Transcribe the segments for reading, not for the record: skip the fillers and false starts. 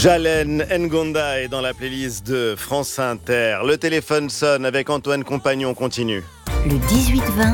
Jalen Ngonda est dans la playlist de France Inter. Le téléphone sonne avec Antoine Compagnon, on continue. Le 18-20,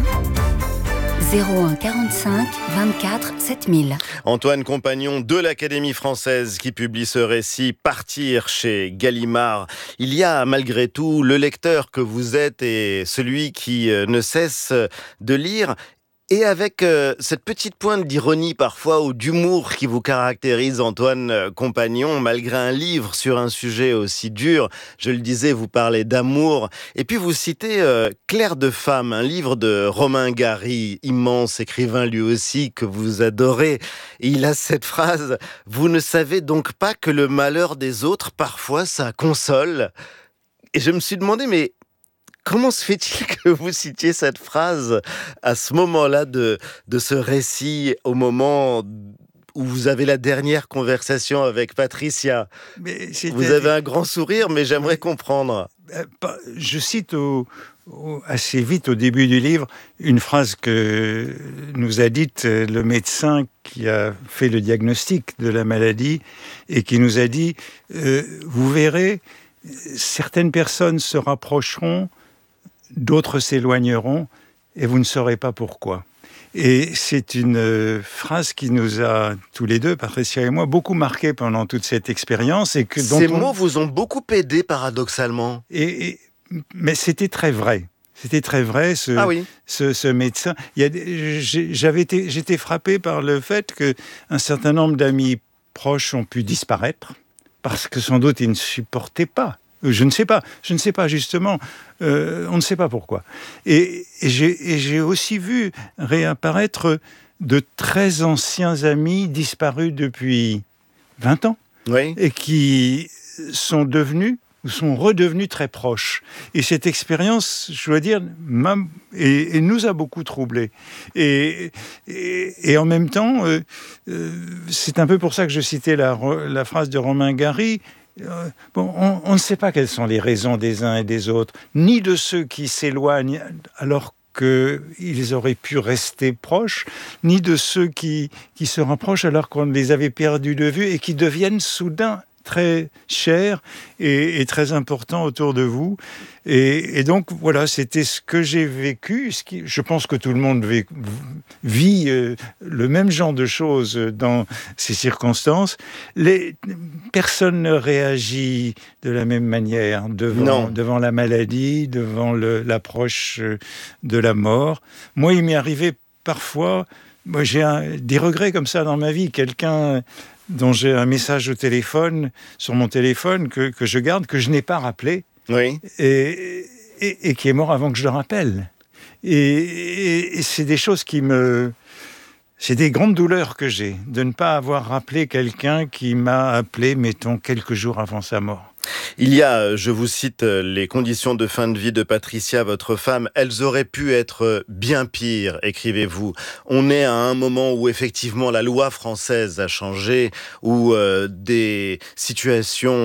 01 45 24 7000. Antoine Compagnon de l'Académie française qui publie ce récit Partir chez Gallimard. Il y a malgré tout le lecteur que vous êtes et celui qui ne cesse de lire. Et avec cette petite pointe d'ironie parfois ou d'humour qui vous caractérise, Antoine Compagnon, malgré un livre sur un sujet aussi dur, je le disais, vous parlez d'amour. Et puis vous citez Clair de femme, un livre de Romain Gary, immense écrivain lui aussi, que vous adorez. Et il a cette phrase « Vous ne savez donc pas que le malheur des autres, parfois, ça console ?» Et je me suis demandé, mais comment se fait-il que vous citiez cette phrase à ce moment-là de ce récit, au moment où vous avez la dernière conversation avec Patricia? Vous avez un grand sourire, mais j'aimerais comprendre. Je cite assez vite au début du livre une phrase que nous a dite le médecin qui a fait le diagnostic de la maladie et qui nous a dit « Vous verrez, certaines personnes se rapprocheront, d'autres s'éloigneront et vous ne saurez pas pourquoi. » Et c'est une phrase qui nous a, tous les deux, Patricia et moi, beaucoup marqué pendant toute cette expérience. Et ces mots vous ont beaucoup aidé, paradoxalement. Mais c'était très vrai. C'était très vrai, ce médecin. J'étais frappé par le fait qu'un certain nombre d'amis proches ont pu disparaître parce que sans doute ils ne supportaient pas. Je ne sais pas justement, on ne sait pas pourquoi. Et j'ai aussi vu réapparaître de très anciens amis disparus depuis 20 ans, oui, et qui sont redevenus très proches. Et cette expérience, je dois dire, et nous a beaucoup troublés. Et en même temps, c'est un peu pour ça que je citais la phrase de Romain Gary. On ne sait pas quelles sont les raisons des uns et des autres, ni de ceux qui s'éloignent alors qu'ils auraient pu rester proches, ni de ceux qui se rapprochent alors qu'on les avait perdus de vue et qui deviennent soudain très chers et très importants autour de vous. Et donc, voilà, c'était ce que j'ai vécu. Je pense que tout le monde vit le même genre de choses dans ces circonstances. Personne ne réagit de la même manière devant la maladie, devant l'approche de la mort. Moi, il m'est arrivé parfois, j'ai des regrets comme ça dans ma vie. Quelqu'un dont j'ai un message au téléphone, sur mon téléphone, que je garde, que je n'ai pas rappelé, oui, et qui est mort avant que je le rappelle. Et c'est des choses c'est des grandes douleurs que j'ai, de ne pas avoir rappelé quelqu'un qui m'a appelé, mettons, quelques jours avant sa mort. Il y a, je vous cite, les conditions de fin de vie de Patricia, votre femme, elles auraient pu être bien pires, écrivez-vous. On est à un moment où effectivement la loi française a changé, où des situations